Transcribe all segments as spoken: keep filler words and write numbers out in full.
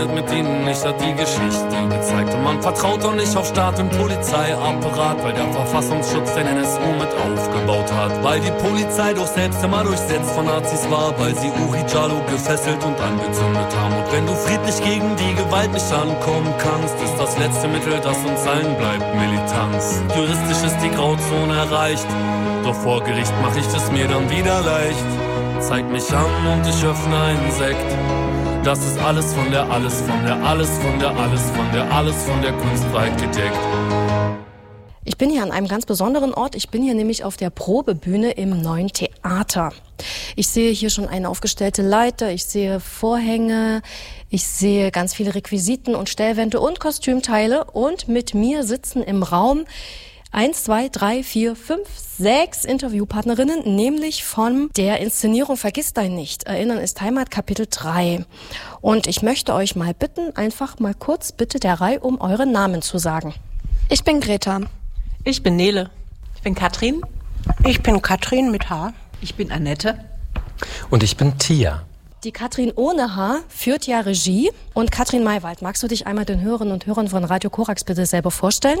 Mit ihnen, ich hat die Geschichte gezeigt. Und man vertraut doch nicht auf Staat und Polizeiapparat, weil der Verfassungsschutz den N S U mit aufgebaut hat. Weil die Polizei doch selbst immer durchsetzt von Nazis war, weil sie Uri Jallo gefesselt und angezündet haben. Und wenn du friedlich gegen die Gewalt nicht ankommen kannst, ist das letzte Mittel, das uns allen bleibt, Militanz. Juristisch ist die Grauzone erreicht, doch vor Gericht mach ich es mir dann wieder leicht. Zeig mich an und ich öffne einen Sekt. Das ist alles von der, alles von der, alles von der, alles von der, alles von der Kunst weit gedeckt. Ich bin hier an einem ganz besonderen Ort. Ich bin hier nämlich auf der Probebühne im Neuen Theater. Ich sehe hier schon eine aufgestellte Leiter, ich sehe Vorhänge, ich sehe ganz viele Requisiten und Stellwände und Kostümteile. Und mit mir sitzen im Raum Eins, zwei, drei, vier, fünf, sechs Interviewpartnerinnen, nämlich von der Inszenierung Vergiss dein nicht. Erinnern ist Heimat, Kapitel drei. Und ich möchte euch mal bitten, einfach mal kurz bitte der Reihe um eure Namen zu sagen. Ich bin Greta. Ich bin Nele. Ich bin Katrin. Ich bin Katrin mit H. Ich bin Annette. Und ich bin Tia. Die Katrin ohne H führt ja Regie. Und Katrin Maywald, magst du dich einmal den Hörerinnen und Hörern von Radio Korax bitte selber vorstellen?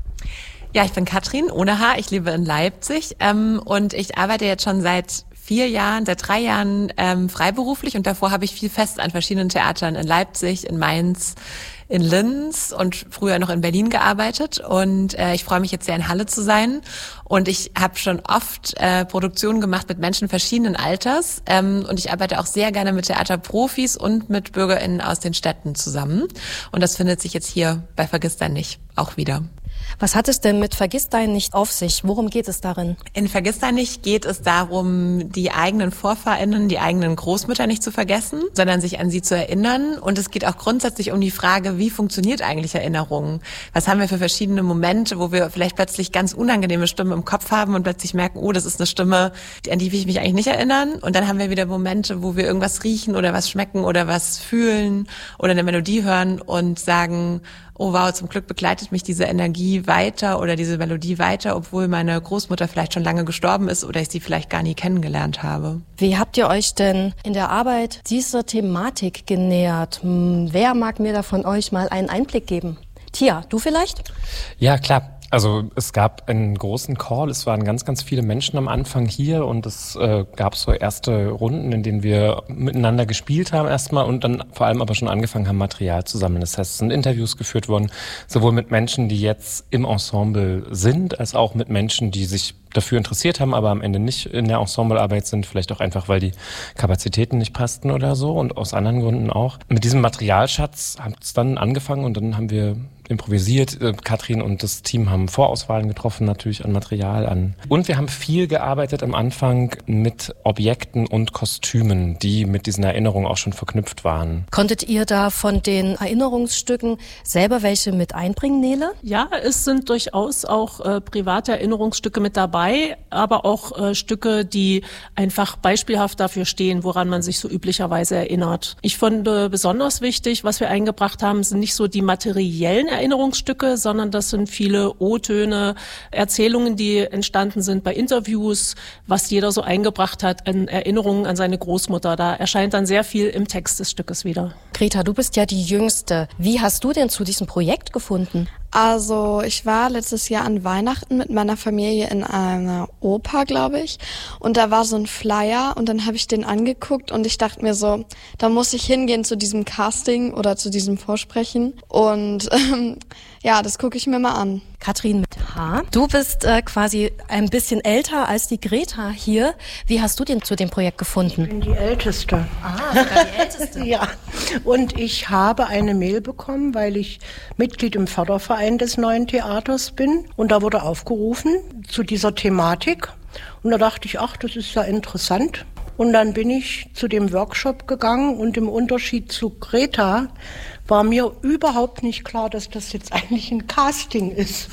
Ja, ich bin Katrin ohne H, ich lebe in Leipzig ähm, und ich arbeite jetzt schon seit vier Jahren, seit drei Jahren ähm, freiberuflich und davor habe ich viel fest an verschiedenen Theatern in Leipzig, in Mainz, in Linz und früher noch in Berlin gearbeitet und äh, ich freue mich jetzt sehr in Halle zu sein und ich habe schon oft äh, Produktionen gemacht mit Menschen verschiedenen Alters ähm, und ich arbeite auch sehr gerne mit Theaterprofis und mit BürgerInnen aus den Städten zusammen und das findet sich jetzt hier bei Vergiss dein nicht auch wieder. Was hat es denn mit Vergiss dein nicht auf sich? Worum geht es darin? In Vergiss dein nicht geht es darum, die eigenen VorfahrInnen, die eigenen Großmütter nicht zu vergessen, sondern sich an sie zu erinnern. Und es geht auch grundsätzlich um die Frage, wie funktioniert eigentlich Erinnerung? Was haben wir für verschiedene Momente, wo wir vielleicht plötzlich ganz unangenehme Stimmen im Kopf haben und plötzlich merken, oh, das ist eine Stimme, an die will ich mich eigentlich nicht erinnern. Und dann haben wir wieder Momente, wo wir irgendwas riechen oder was schmecken oder was fühlen oder eine Melodie hören und sagen, oh wow, zum Glück begleitet mich diese Energie weiter oder diese Melodie weiter, obwohl meine Großmutter vielleicht schon lange gestorben ist oder ich sie vielleicht gar nie kennengelernt habe. Wie habt ihr euch denn in der Arbeit dieser Thematik genähert? Wer mag mir da von euch mal einen Einblick geben? Tia, du vielleicht? Ja, klar. Also es gab einen großen Call, es waren ganz, ganz viele Menschen am Anfang hier und es äh, gab so erste Runden, in denen wir miteinander gespielt haben erstmal und dann vor allem aber schon angefangen haben, Material zu sammeln. Das heißt, es sind Interviews geführt worden, sowohl mit Menschen, die jetzt im Ensemble sind, als auch mit Menschen, die sich dafür interessiert haben, aber am Ende nicht in der Ensemblearbeit sind, vielleicht auch einfach, weil die Kapazitäten nicht passten oder so und aus anderen Gründen auch. Mit diesem Materialschatz hat es dann angefangen und dann haben wir improvisiert. Katrin und das Team haben Vorauswahlen getroffen, natürlich an Material an. Und wir haben viel gearbeitet am Anfang mit Objekten und Kostümen, die mit diesen Erinnerungen auch schon verknüpft waren. Konntet ihr da von den Erinnerungsstücken selber welche mit einbringen, Nele? Ja, es sind durchaus auch äh, private Erinnerungsstücke mit dabei, aber auch äh, Stücke, die einfach beispielhaft dafür stehen, woran man sich so üblicherweise erinnert. Ich fand äh, besonders wichtig, was wir eingebracht haben, sind nicht so die materiellen Erinnerungsstücke, sondern das sind viele O-Töne, Erzählungen, die entstanden sind bei Interviews, was jeder so eingebracht hat an Erinnerungen an seine Großmutter. Da erscheint dann sehr viel im Text des Stückes wieder. Greta, du bist ja die Jüngste. Wie hast du denn zu diesem Projekt gefunden? Also ich war letztes Jahr an Weihnachten mit meiner Familie in einer Oper, glaube ich. Und da war so ein Flyer und dann habe ich den angeguckt und ich dachte mir so, da muss ich hingehen zu diesem Casting oder zu diesem Vorsprechen. Und ähm, ja, das gucke ich mir mal an. Katrin mit H. Du bist äh, quasi ein bisschen älter als die Greta hier. Wie hast du denn zu dem Projekt gefunden? Ich bin die Älteste. Ah, sogar die Älteste. Ja, und ich habe eine Mail bekommen, weil ich Mitglied im Förderverein des Neuen Theaters bin. Und da wurde aufgerufen zu dieser Thematik. Und da dachte ich, ach, das ist ja interessant. Und dann bin ich zu dem Workshop gegangen und im Unterschied zu Greta war mir überhaupt nicht klar, dass das jetzt eigentlich ein Casting ist.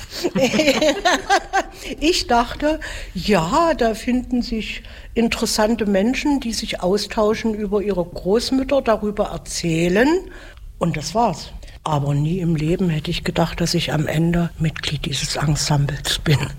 Ich dachte, ja, da finden sich interessante Menschen, die sich austauschen über ihre Großmütter, darüber erzählen und das war's. Aber nie im Leben hätte ich gedacht, dass ich am Ende Mitglied dieses Ensembles bin.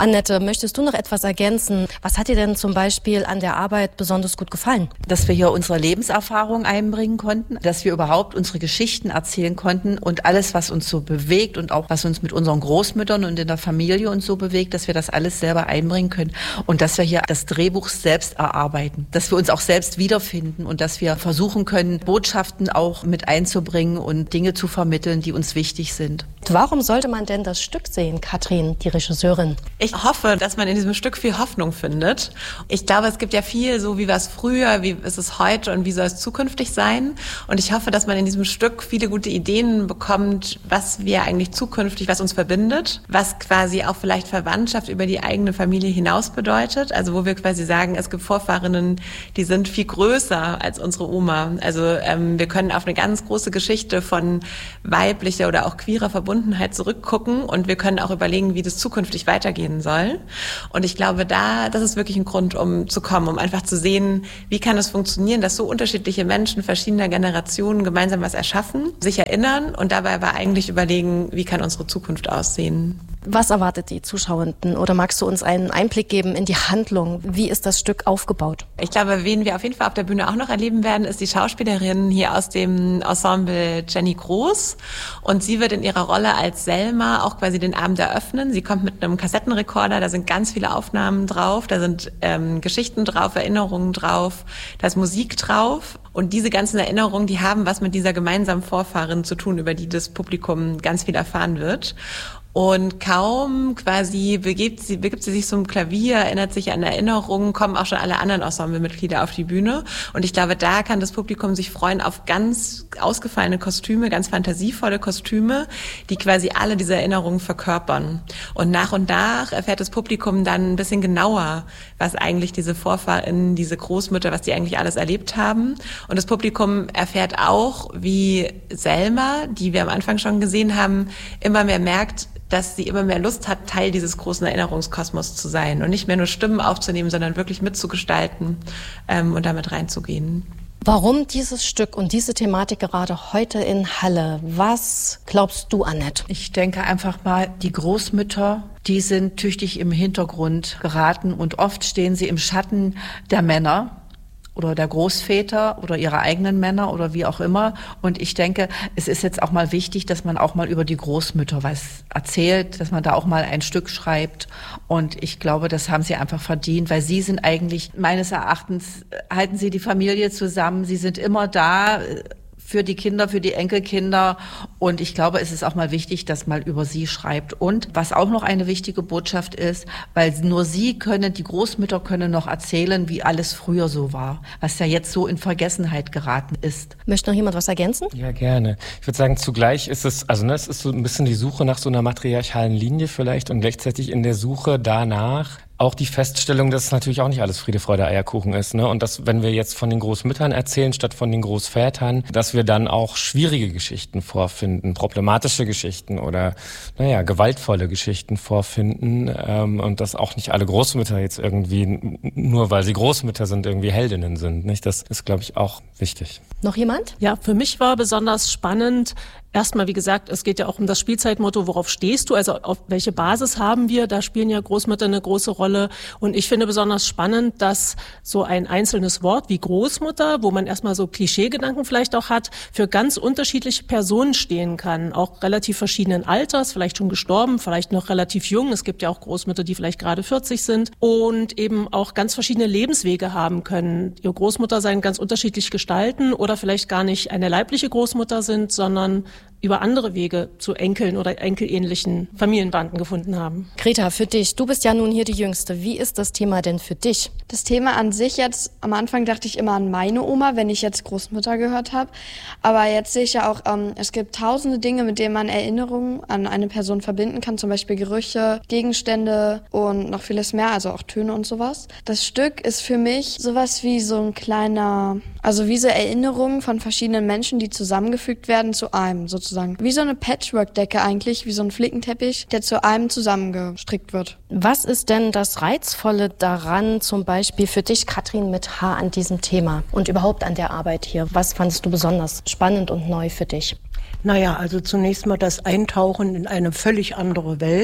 Annette, möchtest du noch etwas ergänzen? Was hat dir denn zum Beispiel an der Arbeit besonders gut gefallen? Dass wir hier unsere Lebenserfahrung einbringen konnten, dass wir überhaupt unsere Geschichten erzählen konnten und alles, was uns so bewegt und auch was uns mit unseren Großmüttern und in der Familie uns so bewegt, dass wir das alles selber einbringen können und dass wir hier das Drehbuch selbst erarbeiten, dass wir uns auch selbst wiederfinden und dass wir versuchen können, Botschaften auch mit einzubringen und Dinge zu vermitteln, die uns wichtig sind. Warum sollte man denn das Stück sehen, Katrin, die Regisseurin? Ich hoffe, dass man in diesem Stück viel Hoffnung findet. Ich glaube, es gibt ja viel, so wie war es früher, wie ist es heute und wie soll es zukünftig sein. Und ich hoffe, dass man in diesem Stück viele gute Ideen bekommt, was wir eigentlich zukünftig, was uns verbindet, was quasi auch vielleicht Verwandtschaft über die eigene Familie hinaus bedeutet. Also wo wir quasi sagen, es gibt Vorfahrinnen, die sind viel größer als unsere Oma. Also ähm, wir können auf eine ganz große Geschichte von weiblicher oder auch queerer Verbundenheit zurückgucken und wir können auch überlegen, wie das zukünftig weitergehen soll. Und ich glaube, da, das ist wirklich ein Grund, um zu kommen, um einfach zu sehen, wie kann es funktionieren, dass so unterschiedliche Menschen verschiedener Generationen gemeinsam was erschaffen, sich erinnern und dabei aber eigentlich überlegen, wie kann unsere Zukunft aussehen. Was erwartet die Zuschauenden? Oder magst du uns einen Einblick geben in die Handlung? Wie ist das Stück aufgebaut? Ich glaube, wen wir auf jeden Fall auf der Bühne auch noch erleben werden, ist die Schauspielerin hier aus dem Ensemble Jenny Groß. Und sie wird in ihrer Rolle als Selma auch quasi den Abend eröffnen. Sie kommt mit einem Kassettenrekorder, da sind ganz viele Aufnahmen drauf, da sind ähm, Geschichten drauf, Erinnerungen drauf, da ist Musik drauf. Und diese ganzen Erinnerungen, die haben was mit dieser gemeinsamen Vorfahrin zu tun, über die das Publikum ganz viel erfahren wird. Und kaum quasi begibt sie, begibt sie sich zum Klavier, erinnert sich an Erinnerungen, kommen auch schon alle anderen Ensemblemitglieder auf die Bühne. Und ich glaube, da kann das Publikum sich freuen auf ganz ausgefallene Kostüme, ganz fantasievolle Kostüme, die quasi alle diese Erinnerungen verkörpern. Und nach und nach erfährt das Publikum dann ein bisschen genauer, was eigentlich diese Vorfahren, diese Großmütter, was die eigentlich alles erlebt haben. Und das Publikum erfährt auch, wie Selma, die wir am Anfang schon gesehen haben, immer mehr merkt, dass sie immer mehr Lust hat, Teil dieses großen Erinnerungskosmos zu sein und nicht mehr nur Stimmen aufzunehmen, sondern wirklich mitzugestalten ähm, und damit reinzugehen. Warum dieses Stück und diese Thematik gerade heute in Halle? Was glaubst du, Annette? Ich denke einfach mal, die Großmütter, die sind tüchtig im Hintergrund geraten und oft stehen sie im Schatten der Männer oder der Großväter oder ihrer eigenen Männer oder wie auch immer. Und ich denke, es ist jetzt auch mal wichtig, dass man auch mal über die Großmütter was erzählt, dass man da auch mal ein Stück schreibt. Und ich glaube, das haben sie einfach verdient, weil sie sind eigentlich, meines Erachtens, halten sie die Familie zusammen. Sie sind immer da für die Kinder, für die Enkelkinder. Und ich glaube, es ist auch mal wichtig, dass man über sie schreibt. Und was auch noch eine wichtige Botschaft ist, weil nur sie können, die Großmütter können noch erzählen, wie alles früher so war, was ja jetzt so in Vergessenheit geraten ist. Möchte noch jemand was ergänzen? Ja, gerne. Ich würde sagen, zugleich ist es, also ne, es ist so ein bisschen die Suche nach so einer matriarchalen Linie vielleicht und gleichzeitig in der Suche danach auch die Feststellung, dass es natürlich auch nicht alles Friede, Freude, Eierkuchen ist, ne? Und dass, wenn wir jetzt von den Großmüttern erzählen, statt von den Großvätern, dass wir dann auch schwierige Geschichten vorfinden, problematische Geschichten oder, naja, gewaltvolle Geschichten vorfinden, ähm, und dass auch nicht alle Großmütter jetzt irgendwie, nur weil sie Großmütter sind, irgendwie Heldinnen sind, nicht? Das ist, glaube ich, auch wichtig. Noch jemand? Ja, für mich war besonders spannend, erstmal, wie gesagt, es geht ja auch um das Spielzeitmotto, worauf stehst du, also auf welche Basis haben wir, da spielen ja Großmütter eine große Rolle und ich finde besonders spannend, dass so ein einzelnes Wort wie Großmutter, wo man erstmal so Klischeegedanken vielleicht auch hat, für ganz unterschiedliche Personen stehen kann, auch relativ verschiedenen Alters, vielleicht schon gestorben, vielleicht noch relativ jung, es gibt ja auch Großmütter, die vielleicht gerade vierzig sind und eben auch ganz verschiedene Lebenswege haben können, ihr Großmutter sein ganz unterschiedlich gestalten oder vielleicht gar nicht eine leibliche Großmutter sind, sondern über andere Wege zu Enkeln oder enkelähnlichen Familienbanden gefunden haben. Greta, für dich, du bist ja nun hier die Jüngste. Wie ist das Thema denn für dich? Das Thema an sich jetzt, am Anfang dachte ich immer an meine Oma, wenn ich jetzt Großmutter gehört habe. Aber jetzt sehe ich ja auch, ähm, es gibt tausende Dinge, mit denen man Erinnerungen an eine Person verbinden kann. Zum Beispiel Gerüche, Gegenstände und noch vieles mehr, also auch Töne und sowas. Das Stück ist für mich sowas wie so ein kleiner, also wie so Erinnerungen von verschiedenen Menschen, die zusammengefügt werden zu einem sozusagen. Wie so eine Patchwork-Decke eigentlich, wie so ein Flickenteppich, der zu einem zusammengestrickt wird. Was ist denn das Reizvolle daran, zum Beispiel für dich, Katrin, mit H an diesem Thema und überhaupt an der Arbeit hier? Was fandest du besonders spannend und neu für dich? Naja, also zunächst mal das Eintauchen in eine völlig andere Welt,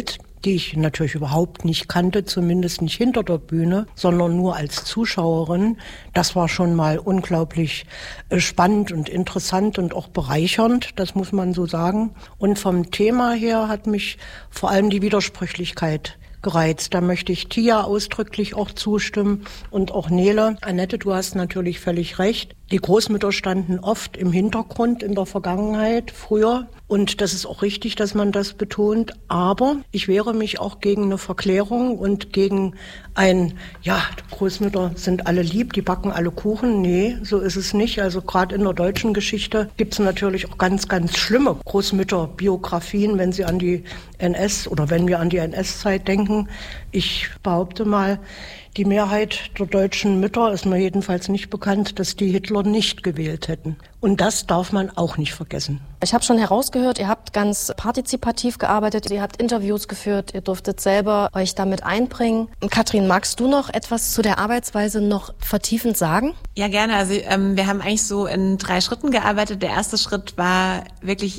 die ich natürlich überhaupt nicht kannte, zumindest nicht hinter der Bühne, sondern nur als Zuschauerin. Das war schon mal unglaublich spannend und interessant und auch bereichernd, das muss man so sagen. Und vom Thema her hat mich vor allem die Widersprüchlichkeit gereizt. Da möchte ich Tia ausdrücklich auch zustimmen und auch Nele. Annette, du hast natürlich völlig recht. Die Großmütter standen oft im Hintergrund in der Vergangenheit, früher. Und das ist auch richtig, dass man das betont. Aber ich wehre mich auch gegen eine Verklärung und gegen ein, ja, die Großmütter sind alle lieb, die backen alle Kuchen. Nee, so ist es nicht. Also gerade in der deutschen Geschichte gibt es natürlich auch ganz, ganz schlimme Großmütterbiografien, wenn sie an die N S oder wenn wir an die N S-Zeit denken. Ich behaupte mal, die Mehrheit der deutschen Mütter ist mir jedenfalls nicht bekannt, dass die Hitler nicht gewählt hätten. Und das darf man auch nicht vergessen. Ich habe schon herausgehört, ihr habt ganz partizipativ gearbeitet, ihr habt Interviews geführt, ihr durftet selber euch damit einbringen. Katrin, magst du noch etwas zu der Arbeitsweise noch vertiefend sagen? Ja, gerne. Also ähm, wir haben eigentlich so in drei Schritten gearbeitet. Der erste Schritt war wirklich